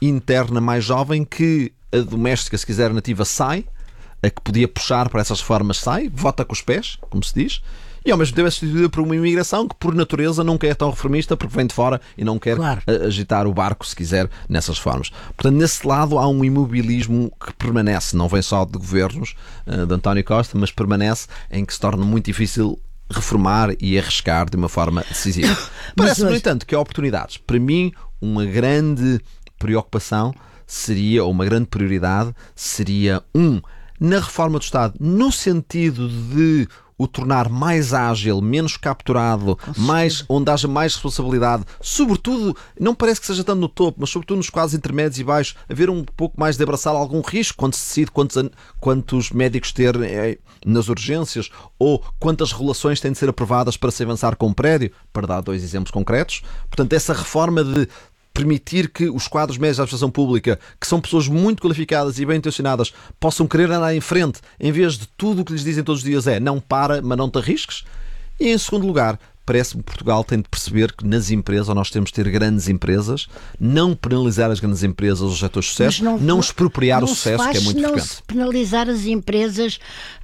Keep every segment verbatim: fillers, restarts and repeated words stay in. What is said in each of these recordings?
interna mais jovem que a doméstica, se quiser, nativa sai, a que podia puxar para essas reformas sai, vota com os pés, como se diz, e ao mesmo tempo é substituída por uma imigração que, por natureza, nunca é tão reformista porque vem de fora e não quer claro. agitar o barco, se quiser, nessas formas. Portanto, nesse lado há um imobilismo que permanece, não vem só de governos uh, de António Costa, mas permanece em que se torna muito difícil reformar e arriscar de uma forma decisiva. Parece, hoje... no entanto, que há oportunidades. Para mim, uma grande preocupação seria, ou uma grande prioridade, seria, um, na reforma do Estado, no sentido de o tornar mais ágil, menos capturado, mais, onde haja mais responsabilidade, sobretudo, não parece que seja tanto no topo, mas sobretudo nos quadros intermédios e baixos, haver um pouco mais de abraçar algum risco quando se decide quantos, quantos médicos ter é, nas urgências ou quantas regulações têm de ser aprovadas para se avançar com o prédio, para dar dois exemplos concretos. Portanto, essa reforma de permitir que os quadros médios da administração pública, que são pessoas muito qualificadas e bem intencionadas, possam querer andar em frente, em vez de tudo o que lhes dizem todos os dias é não para, mas não te arrisques. E em segundo lugar, parece-me que Portugal tem de perceber que nas empresas, ou nós temos de ter grandes empresas, não penalizar as grandes empresas, os setores de sucesso, não, não expropriar não o sucesso, que é muito frequente. Não se penalizar as empresas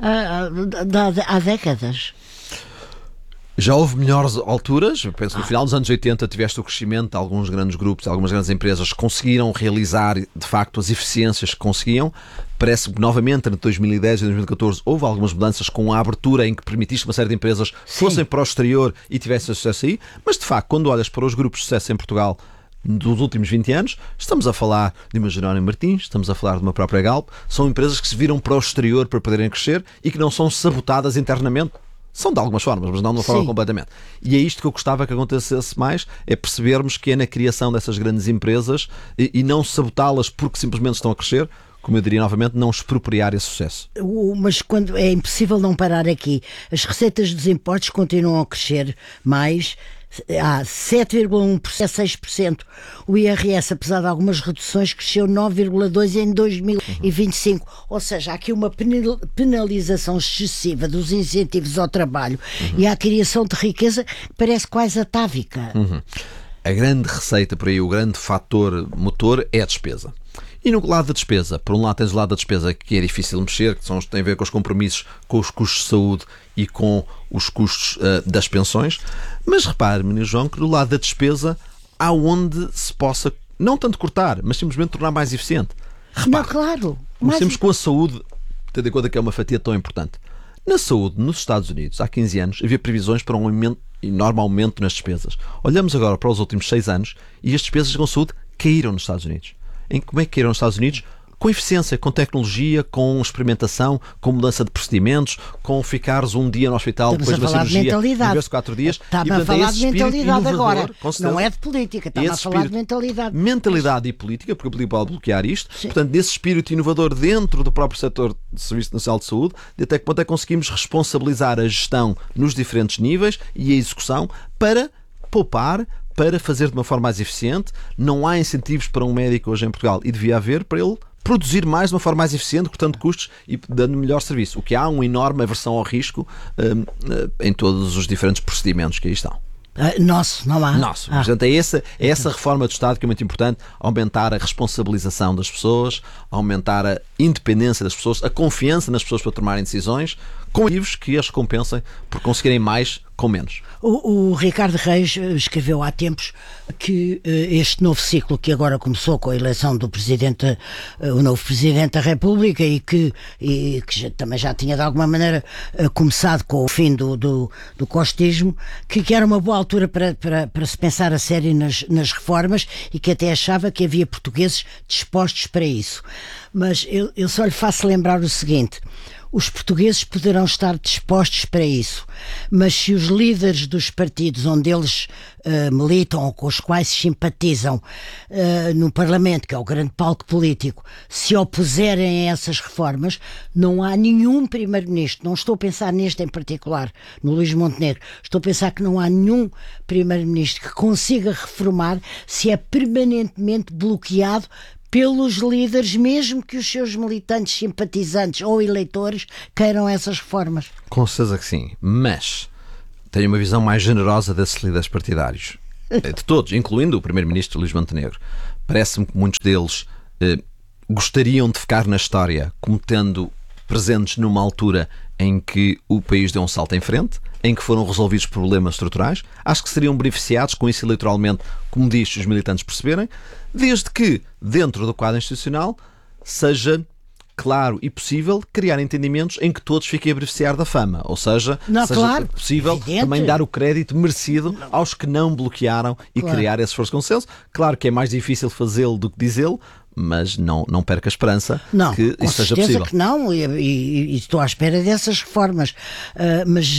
uh, há décadas. Já houve melhores alturas, eu penso que no final dos anos oitenta tiveste o crescimento de alguns grandes grupos, algumas grandes empresas que conseguiram realizar de facto as eficiências que conseguiam. Parece que novamente entre dois mil e dez e dois mil e catorze houve algumas mudanças com a abertura em que permitiste que uma série de empresas Sim. fossem para o exterior e tivessem sucesso aí, mas de facto quando olhas para os grupos de sucesso em Portugal dos últimos vinte anos, estamos a falar de uma Jerónimo Martins, estamos a falar de uma própria Galp, são empresas que se viram para o exterior para poderem crescer e que não são sabotadas internamente. São de algumas formas, mas não de uma forma Sim. completamente. E é isto que eu gostava que acontecesse mais, é percebermos que é na criação dessas grandes empresas e, e não sabotá-las porque simplesmente estão a crescer, como eu diria novamente, não expropriar esse sucesso. Mas quando é impossível não parar aqui, as receitas dos impostos continuam a crescer mais, há sete vírgula um por cento, seis por cento. O I R S, apesar de algumas reduções, cresceu nove vírgula dois por cento em dois mil e vinte e cinco. Uhum. Ou seja, há aqui uma penalização excessiva dos incentivos ao trabalho uhum. e à criação de riqueza que parece quase atávica. Uhum. A grande receita por aí, o grande fator motor é a despesa. E no lado da despesa, por um lado tens o lado da despesa que é difícil mexer, que são, tem a ver com os compromissos com os custos de saúde e com os custos uh, das pensões, mas repare, menino João, que do lado da despesa há onde se possa, não tanto cortar, mas simplesmente tornar mais eficiente. Repare, não, claro. Comecemos com a saúde, tendo em conta que é uma fatia tão importante. Na saúde, nos Estados Unidos, há quinze anos, havia previsões para um aumento, enorme aumento nas despesas. Olhamos agora para os últimos seis anos e as despesas com saúde caíram nos Estados Unidos. Em como é que caíram nos Estados Unidos? Com eficiência, com tecnologia, com experimentação, com mudança de procedimentos, com ficares um dia no hospital Estamos depois de uma cirurgia, viver-se quatro dias. Estava a falar de mentalidade agora, não é de política, estava a falar de mentalidade. Mentalidade e política, porque o político pode bloquear isto. Sim. Portanto, desse espírito inovador dentro do próprio setor de Serviço Nacional de Saúde, de até que ponto é que conseguimos responsabilizar a gestão nos diferentes níveis e a execução para poupar, para fazer de uma forma mais eficiente. Não há incentivos para um médico hoje em Portugal e devia haver para ele produzir mais de uma forma mais eficiente, cortando custos e dando melhor serviço. O que há uma enorme aversão ao risco um, em todos os diferentes procedimentos que aí estão. Uh, nosso, não há. Nosso. Ah. Portanto, é essa, é essa reforma do Estado que é muito importante, aumentar a responsabilização das pessoas, aumentar a independência das pessoas, a confiança nas pessoas para tomarem decisões, com motivos que as recompensem por conseguirem mais com menos. O, o Ricardo Reis escreveu há tempos que uh, este novo ciclo que agora começou com a eleição do presidente, uh, o novo Presidente da República e que, e, que já, também já tinha de alguma maneira uh, começado com o fim do, do, do costismo, que, que era uma boa altura para, para, para se pensar a sério nas, nas reformas e que até achava que havia portugueses dispostos para isso. Mas eu, eu só lhe faço lembrar o seguinte: os portugueses poderão estar dispostos para isso, mas se os líderes dos partidos onde eles uh, militam ou com os quais se simpatizam uh, no Parlamento, que é o grande palco político, se opuserem a essas reformas, não há nenhum primeiro-ministro, não estou a pensar neste em particular, no Luís Montenegro, estou a pensar que não há nenhum primeiro-ministro que consiga reformar se é permanentemente bloqueado pelos líderes, mesmo que os seus militantes, simpatizantes ou eleitores queiram essas reformas. Com certeza que sim, mas tenho uma visão mais generosa desses líderes partidários, de todos, incluindo o primeiro-ministro Luís Montenegro. parece-me que muitos deles eh, gostariam de ficar na história como tendo presentes numa altura em que o país deu um salto em frente, em que foram resolvidos problemas estruturais. Acho que seriam beneficiados com isso eleitoralmente, como diz, os militantes perceberem, desde que, dentro do quadro institucional, seja claro e possível criar entendimentos em que todos fiquem a beneficiar da fama. Ou seja, não, seja claro, possível evidente. também dar o crédito merecido aos que não bloquearam e claro. criar esse esforço de consenso. Claro que é mais difícil fazê-lo do que dizê-lo, mas não, não perca a esperança não, que com isso seja certeza possível. Que não, e, e, e estou à espera dessas reformas. Uh, mas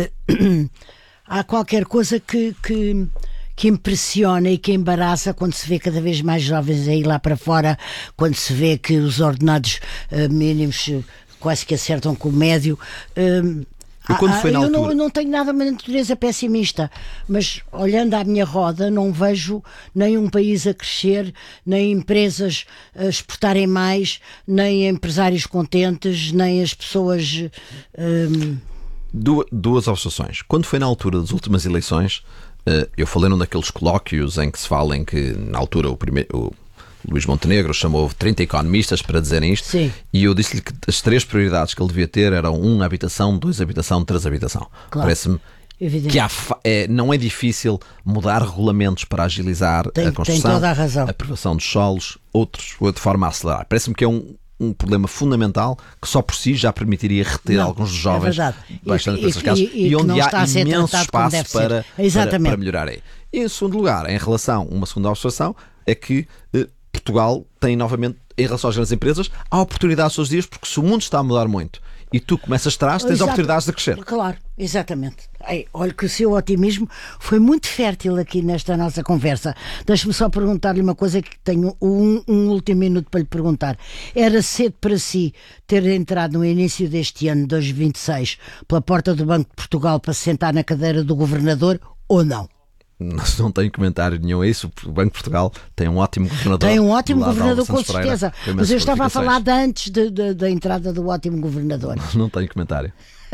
uh, há qualquer coisa que... que... que impressiona e que embaraça quando se vê cada vez mais jovens a ir lá para fora, quando se vê que os ordenados uh, mínimos uh, quase que acertam com o médio. Uh, E quando foi na eu, altura? não, eu não tenho nada de natureza pessimista, mas olhando à minha roda não vejo nem um país a crescer, nem empresas a exportarem mais, nem empresários contentes, nem as pessoas... Uh... Du- duas observações. Quando foi na altura das últimas eleições, eu falei num daqueles colóquios em que se fala em que, na altura, o, primeiro, o Luís Montenegro chamou trinta economistas para dizerem isto. Sim. E eu disse-lhe que as três prioridades que ele devia ter eram um, habitação, dois, habitação, três, habitação. Claro. Parece-me Evidente. que há, é, não é difícil mudar regulamentos para agilizar tem, a construção, tem toda a razão. a aprovação dos solos, outros, de forma a acelerar. Parece-me que é um um problema fundamental que só por si já permitiria reter não, alguns dos jovens é bastante para essas e, casas e, e, e onde há imenso espaço para, para, para melhorar aí. E em segundo lugar, em relação, uma segunda observação é que eh, Portugal tem novamente, em relação às grandes empresas, há oportunidades todos os dias, porque se o mundo está a mudar muito e tu começas atrás, tens Exato. oportunidades de crescer. Claro, exatamente. Ei, olha que o seu otimismo foi muito fértil aqui nesta nossa conversa. Deixe-me só perguntar-lhe uma coisa, que tenho um, um último minuto para lhe perguntar. Era cedo para si ter entrado no início deste ano, dois mil e vinte e seis, pela porta do Banco de Portugal para se sentar na cadeira do governador, ou não? Não tenho comentário nenhum a isso. O Banco de Portugal tem um ótimo governador. Tem um ótimo governador, com certeza. Pereira, mas eu estava a falar de antes de, de, da entrada do ótimo governador. Não, não tenho comentário.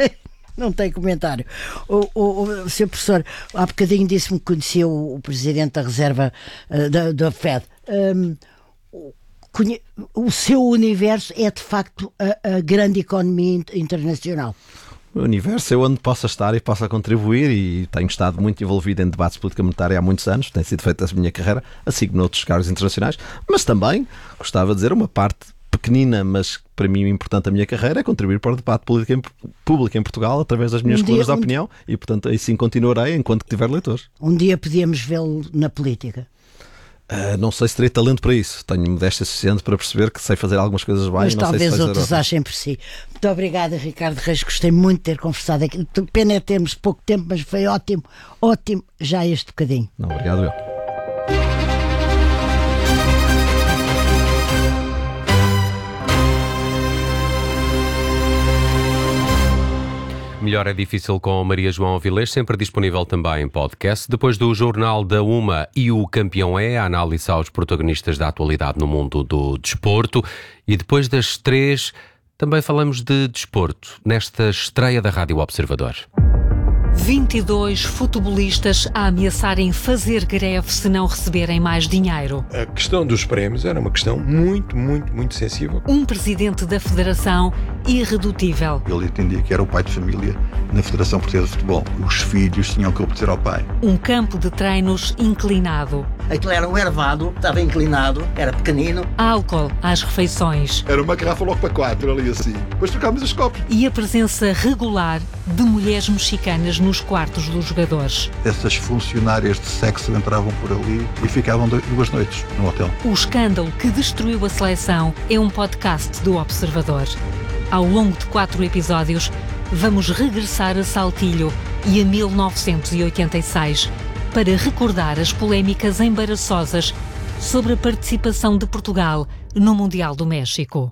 Não tem comentário. O, o, o senhor professor, há bocadinho disse-me que conhecia o, o presidente da reserva uh, da, da Fed. Um, conhe, o seu universo é de facto a, a grande economia internacional. O universo é onde possa estar e possa contribuir, e tenho estado muito envolvido em debates de política monetária há muitos anos, tem sido feita a minha carreira, assim como noutros cargos internacionais, mas também, gostava de dizer, uma parte pequenina, mas para mim importante da minha carreira é contribuir para o debate público em Portugal através das minhas um colunas de opinião um... e, portanto, aí sim continuarei enquanto tiver leitores. Um dia podíamos vê-lo na política. Uh, não sei se terei talento para isso. Tenho modéstia suficiente para perceber que sei fazer algumas coisas bem. Mas não talvez sei se outros achem por si. Muito obrigada, Ricardo Reis. Gostei muito de ter conversado aqui. Pena é termos pouco tempo, mas foi ótimo, ótimo já este bocadinho. Não, obrigado eu. Melhor é Difícil com Maria João Avilés, sempre disponível também em podcast. Depois do Jornal da Uma e o Campeão é, a análise aos protagonistas da atualidade no mundo do desporto. E depois das três, também falamos de desporto, nesta estreia da Rádio Observador. vinte e dois futebolistas a ameaçarem fazer greve se não receberem mais dinheiro. A questão dos prémios era uma questão muito, muito, muito sensível. Um presidente da Federação irredutível. Ele entendia que era o pai de família na Federação Portuguesa de Futebol. Os filhos tinham que obedecer ao pai. Um campo de treinos inclinado. Aquilo era um ervado, estava inclinado, era pequenino. Álcool às refeições. Era uma garrafa logo para quatro, ali assim. Depois trocámos os copos. E a presença regular de mulheres mexicanas nos quartos dos jogadores. Essas funcionárias de sexo entravam por ali e ficavam duas noites no hotel. O escândalo que destruiu a seleção é um podcast do Observador. Ao longo de quatro episódios, vamos regressar a Saltilho e a mil novecentos e oitenta e seis para recordar as polémicas embaraçosas sobre a participação de Portugal no Mundial do México.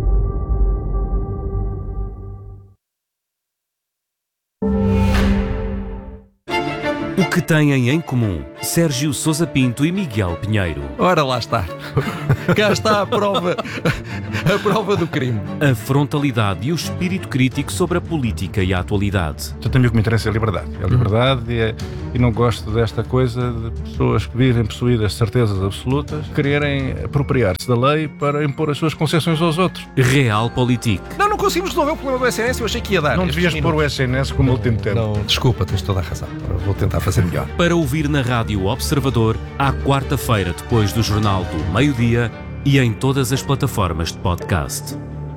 O que têm em comum Sérgio Sousa Pinto e Miguel Pinheiro? Ora lá está. Cá está a prova. A prova do crime. A frontalidade e o espírito crítico sobre a política e a atualidade. Portanto, a mim o que me interessa é a liberdade. É a liberdade e, é, e não gosto desta coisa de pessoas que vivem possuídas de certezas absolutas, quererem apropriar-se da lei para impor as suas concessões aos outros. Realpolitik. Não, não conseguimos resolver o problema do S N S, eu achei que ia dar. Não devias pôr o S N S como último tempo. Não, desculpa, tens toda a razão. Vou tentar fazer melhor. Para ouvir na Rádio Observador, à quarta-feira, depois do Jornal do Meio-Dia e em todas as plataformas de podcast.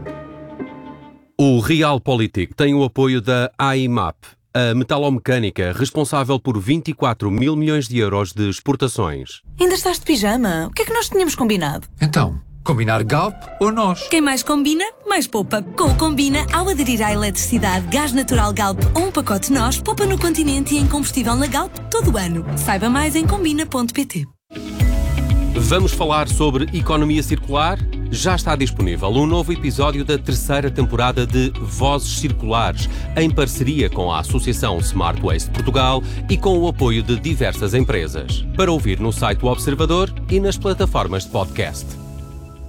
O Realpolitik tem o apoio da A I M A P, a metalomecânica responsável por vinte e quatro mil milhões de euros de exportações. Ainda estás de pijama? O que é que nós tínhamos combinado? Então, combinar Galp ou nós? Quem mais combina, mais poupa. Com o Combina, ao aderir à eletricidade, gás natural Galp ou um pacote nós, poupa no continente e em combustível na Galp todo o ano. Saiba mais em combina ponto pt. Vamos falar sobre economia circular? Já está disponível um novo episódio da terceira temporada de Vozes Circulares, em parceria com a Associação Smart Waste Portugal e com o apoio de diversas empresas. Para ouvir no site do Observador e nas plataformas de podcast.